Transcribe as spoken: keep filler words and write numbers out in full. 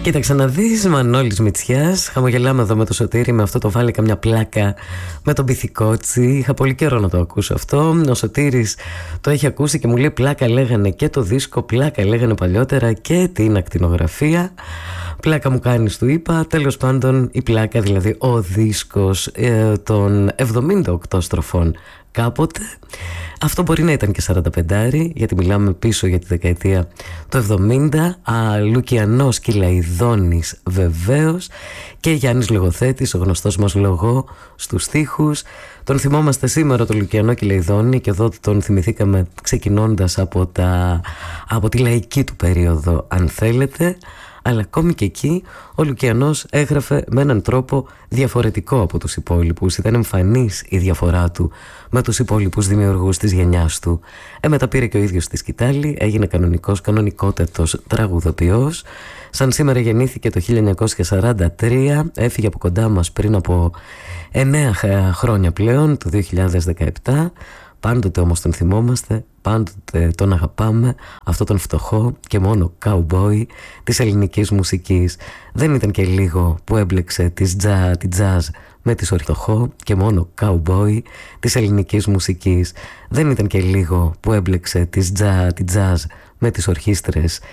Κοίταξε να δεις, Μανώλης Μητσιάς. Χαμογελάμε εδώ με το Σωτήρη, με αυτό το βάλει καμιά πλάκα με τον Πυθικότσι. Είχα πολύ καιρό να το ακούσω αυτό. Ο Σωτήρης το έχει ακούσει και μου λέει πλάκα λέγανε και το δίσκο, πλάκα λέγανε παλιότερα και την ακτινογραφία. Πλάκα μου κάνεις, του είπα. Τέλος πάντων η πλάκα, δηλαδή ο δίσκος ε, των εβδομήντα οκτώ στροφών κάποτε. Αυτό μπορεί να ήταν και σαράντα πέντε, γιατί μιλάμε πίσω για τη δεκαετία του εβδομήντα. Α, Λουκιανός Κυλαϊδόνης βεβαίως, και Γιάννης Λογοθέτης, ο γνωστός μας λογό στους στίχους. Τον θυμόμαστε σήμερα τον Λουκιανό Κυλαϊδόνη, και εδώ τον θυμηθήκαμε ξεκινώντας από, τα, από τη λαϊκή του περίοδο, αν θέλετε. Αλλά ακόμη και εκεί ο Λουκιανός έγραφε με έναν τρόπο διαφορετικό από τους υπόλοιπους. Ήταν εμφανής η διαφορά του με τους υπόλοιπους δημιουργούς της γενιάς του. Ε, μετά πήρε και ο ίδιος τη σκητάλη, έγινε κανονικός, κανονικότατος τραγουδοποιός. Σαν σήμερα γεννήθηκε το χίλια εννιακόσια σαράντα τρία, έφυγε από κοντά μας πριν από εννέα χρόνια πλέον, το δύο χιλιάδες δεκαεπτά. Πάντοτε όμως τον θυμόμαστε, πάντοτε τον αγαπάμε, αυτό τον φτωχό και μόνο cowboy της ελληνικής μουσικής. Δεν ήταν και λίγο που έμπλεξε τη jazz, τη jazz με τη φτωχό και μόνο cowboy της ελληνικής μουσικής. Δεν ήταν και λίγο που έμπλεξε τη jazz, τη jazz με τις ορχήστρες